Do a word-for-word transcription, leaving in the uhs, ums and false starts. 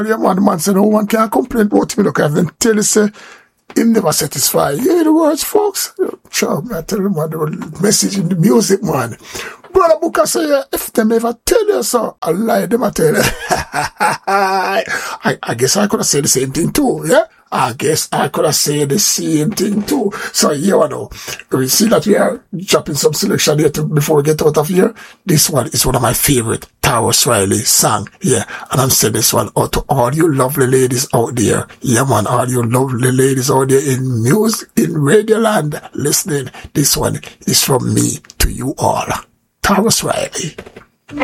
Yeah, man, the man said, no one can complain about him. Look, I've been telling you, say, him never satisfied. You hear the words, folks? Sure, I tell you, man, the message in the music, man. Brother Booker say, yeah, if them ever tell you so, I lie, them I tell you. I, I guess I could have said the same thing too, yeah? I guess I could have said the same thing too. So, yeah, you know, we see that we are dropping some selection here to, before we get out of here. This one is one of my favorite Tarrus Riley song, yeah. And I'm saying this one out to all you lovely ladies out there. Yeah, man, all you lovely ladies out there in music, in Radio Land listening. This one is from me to you all. Tarrus Riley.